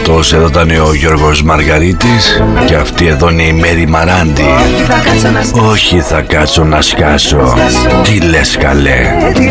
Αυτός εδώ ήταν ο Γιώργος Μαργαρίτης και αυτή εδώ είναι η Μέρη Μαράντη. Όχι θα κάτσω να σκάσω. Τι λες καλέ?